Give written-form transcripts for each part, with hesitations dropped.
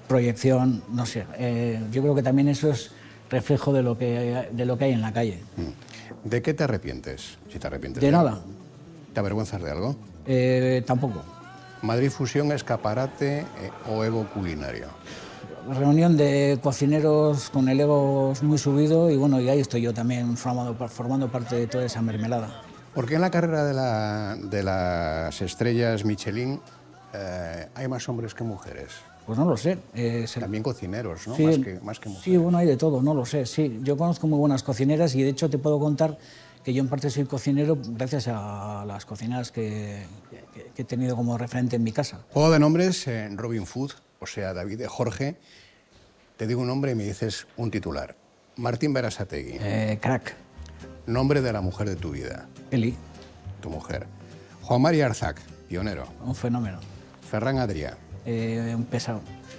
proyección, no sé. Yo creo que también eso es reflejo de lo que hay en la calle. ¿De qué te arrepientes? Si te arrepientes De nada. ¿Te avergüenzas de algo? Tampoco. Madrid Fusión, escaparate o ego culinario. Reunión de cocineros con el ego muy subido y bueno, y ahí estoy yo también formando parte de toda esa mermelada. ¿Por qué en la carrera de las estrellas Michelin hay más hombres que mujeres? Pues no lo sé. También cocineros, ¿no? Sí, más que mujeres. Sí, bueno, hay de todo, no lo sé. Sí, yo conozco muy buenas cocineras y de hecho te puedo contar que yo en parte soy cocinero gracias a las cocineras que he tenido como referente en mi casa. Juego de nombres, Robin Hood, o sea, David de Jorge. Te digo un nombre y me dices un titular. Martín Berasategui. Crack. Nombre de la mujer de tu vida. Eli. Tu mujer. Juan Mari Arzac, pionero. Un fenómeno. Ferran Adrià. Un pesado.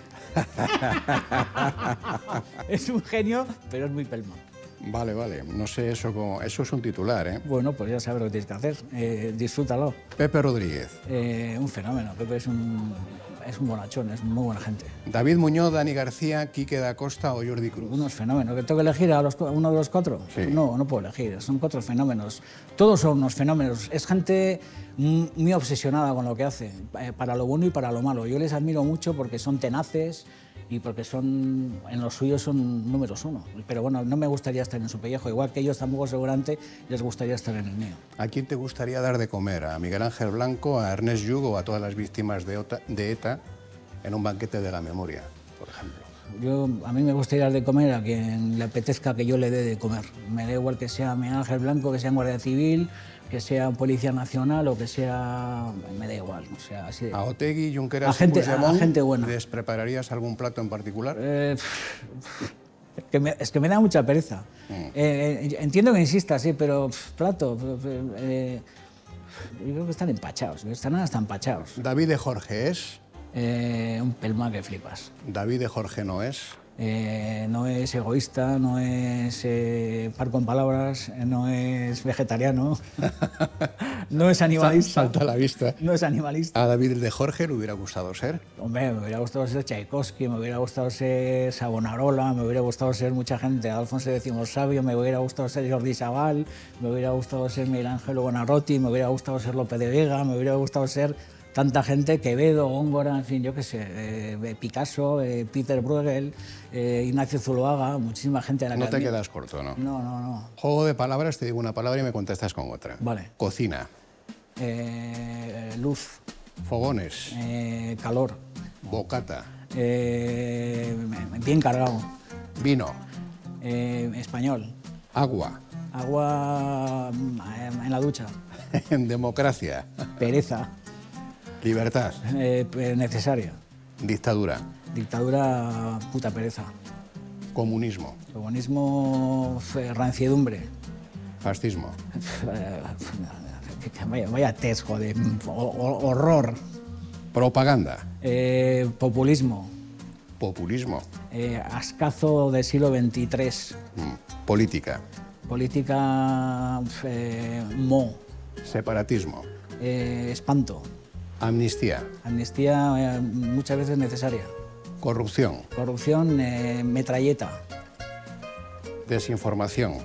Es un genio, pero es muy pelma. Vale, vale. No sé eso como... Eso es un titular, ¿eh? Bueno, pues ya sabes lo que tienes que hacer. Disfrútalo. Pepe Rodríguez. Un fenómeno. Pepe es un bonachón, es muy buena gente. David Muñoz, Dani García, Quique da Costa o Jordi Cruz. Unos fenómenos. ¿Que tengo que elegir a uno de los cuatro? Sí. No, no puedo elegir. Son 4 fenómenos. Todos son unos fenómenos. Es gente muy obsesionada con lo que hace, para lo bueno y para lo malo. Yo les admiro mucho porque son tenaces y porque en lo suyo son números 1. Pero bueno, no me gustaría estar en su pellejo, igual que ellos tampoco seguramente les gustaría estar en el mío. ¿A quién te gustaría dar de comer? ¿A Miguel Ángel Blanco, a Ernest Lluch o a todas las víctimas de ETA en un banquete de la memoria, por ejemplo? A mí me gustaría dar de comer a quien le apetezca que yo le dé de comer. Me da igual que sea Miguel Ángel Blanco, que sea en Guardia Civil, que sea Policía Nacional o que sea... Me da igual, o sea, así de... ¿A Otegi, Junqueras a gente buena. les prepararías algún plato en particular? Es que me da mucha pereza. Entiendo que insistas, sí, pero plato... yo creo que están empachados, están hasta empachados. ¿David de Jorge es? Un pelma que flipas. ¿David de Jorge no es? No es egoísta, no es parco en palabras, no es vegetariano, no es animalista. Salta a la vista. No es animalista. ¿A David de Jorge le hubiera gustado ser? Hombre, me hubiera gustado ser Tchaikovsky, me hubiera gustado ser Savonarola, me hubiera gustado ser mucha gente, Alfonso X Sabio, me hubiera gustado ser Jordi Sabal, me hubiera gustado ser Miguel Ángel Buonarroti, me hubiera gustado ser Lope de Vega, me hubiera gustado ser tanta gente, Quevedo, Góngora, en fin, yo qué sé, Picasso, Peter Bruegel, Ignacio Zuloaga, muchísima gente de la No te academia. quedas corto, ¿no? No, no, no. Juego de palabras, te digo una palabra y me contestas con otra. Vale. Cocina. Luz. Fogones. Calor. Bocata. Bien cargado. Vino. Español. Agua. Agua en la ducha. Democracia. Pereza. Libertad. Necesaria. Dictadura. Dictadura, puta pereza. Comunismo. Comunismo, ranciedumbre. Fascismo. Vaya test, joder. Horror. Propaganda. Populismo. Populismo. Ascazo del siglo XXIII. Política. Política. Separatismo. Espanto. Amnistía. Amnistía muchas veces necesaria. Corrupción. Corrupción, metralleta. Desinformación.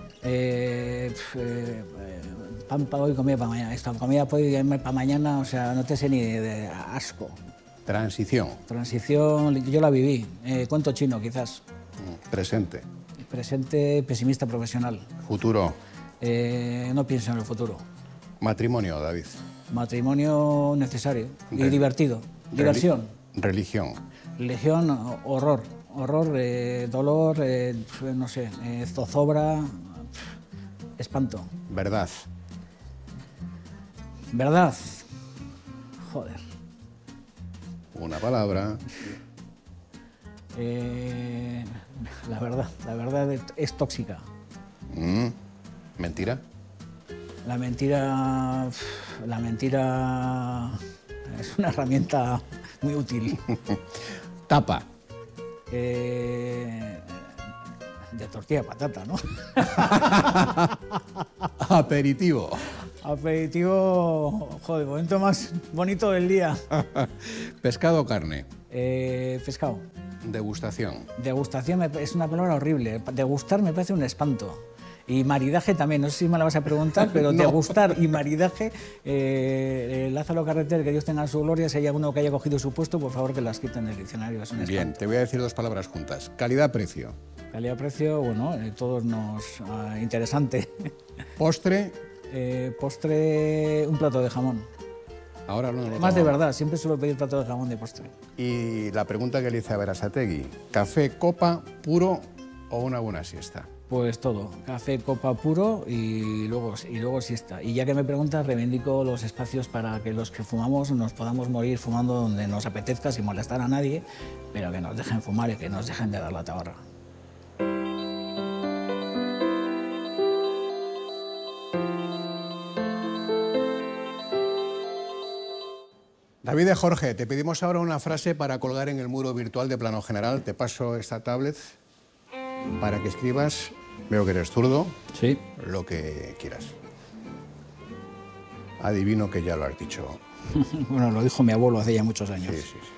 Pan para hoy, comida para mañana. Esto, comida para hoy y para mañana, o sea, no te sé ni de asco. Transición. Transición, yo la viví. Cuento chino, quizás. Presente. Presente, pesimista profesional. Futuro. No pienso en el futuro. Matrimonio, David. Matrimonio necesario y divertido. Diversión. Religión. Religión, horror. Horror, dolor, no sé, zozobra, espanto. Verdad. Verdad. Joder. Una palabra. La verdad es tóxica. Mentira. La mentira es una herramienta muy útil. Tapa. De tortilla de patata, ¿no? Aperitivo. Aperitivo, joder, momento más bonito del día. Pescado o carne. Pescado. degustación. Degustación es una palabra horrible. Degustar me parece un espanto. Y maridaje también, no sé si me la vas a preguntar, pero No. degustar y maridaje, Lázaro Carreter, que Dios tenga su gloria, si hay alguno que haya cogido su puesto, por favor que las quiten del diccionario, es un espanto. Bien, te voy a decir dos palabras juntas. Calidad-precio. Calidad-precio, bueno, todos nos... interesante. Postre. Postre, un plato de jamón. Ahora no lo Más de tomamos. verdad, siempre suelo pedir plato de jamón de postre. Y la pregunta que le hice a Berasategui. ¿Café, copa, puro o una buena siesta? Pues todo, café, copa puro y luego siesta. Y ya que me preguntas, reivindico los espacios para que los que fumamos nos podamos morir fumando donde nos apetezca sin molestar a nadie, pero que nos dejen fumar y que nos dejen de dar la tabarra. David de Jorge, te pedimos ahora una frase para colgar en el muro virtual de Plano General. Te paso esta tablet para que escribas, veo que eres zurdo, Sí. lo que quieras. Adivino que ya lo has dicho. Bueno, lo dijo mi abuelo hace ya muchos años. Sí, sí, sí.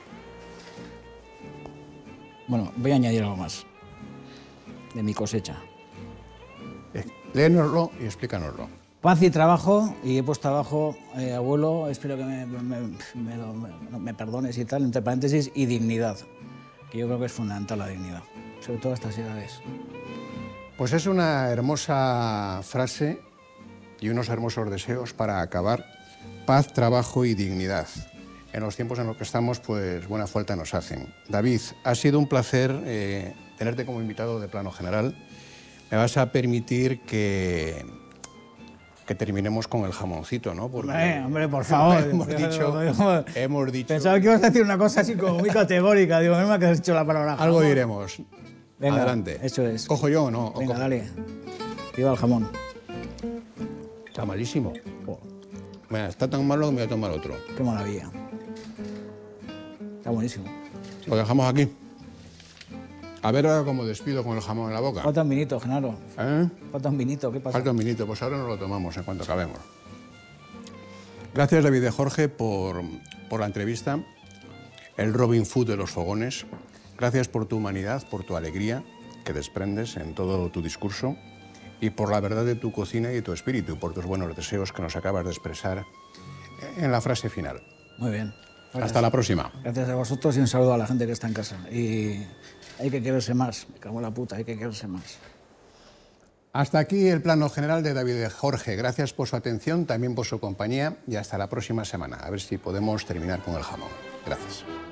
Bueno, voy a añadir algo más de mi cosecha. Léenoslo y explícanoslo. Paz y trabajo, y he puesto abajo, abuelo, espero que me perdones y tal, entre paréntesis, y dignidad, que yo creo que es fundamental la dignidad, sobre todo a estas edades. Pues es una hermosa frase y unos hermosos deseos para acabar. Paz, trabajo y dignidad. En los tiempos en los que estamos, pues buena falta nos hacen. David, ha sido un placer tenerte como invitado de Plano General. Me vas a permitir que terminemos con el jamoncito, ¿no? Porque Hombre, por favor. hemos dicho... Pensaba que ibas a decir una cosa así como muy categórica. Digo, menos mal que has dicho la palabra jamón. Algo diremos. Venga, adelante. eso es. ¿Cojo yo o no? ¿O Venga, cojo? dale. Viva el jamón. Está malísimo. Oh, Mira, está tan malo que me voy a tomar otro. qué maravilla. Está buenísimo. Lo dejamos aquí. A ver ahora cómo despido con el jamón en la boca. Falta un vinito, Genaro. ¿Eh? Falta un vinito, ¿qué pasa? Falta un minuto, pues ahora nos lo tomamos en cuanto acabemos. Gracias, David de Jorge, por la entrevista. El Robin Hood de los fogones. Gracias por tu humanidad, por tu alegría que desprendes en todo tu discurso y por la verdad de tu cocina y de tu espíritu, por tus buenos deseos que nos acabas de expresar en la frase final. Muy bien. Gracias. Hasta la próxima. Gracias a vosotros y un saludo a la gente que está en casa. Y hay que quererse más, me cago en la puta, hay que quererse más. Hasta aquí el plano general de David de Jorge. Gracias por su atención, también por su compañía y hasta la próxima semana. A ver si podemos terminar con el jamón. Gracias.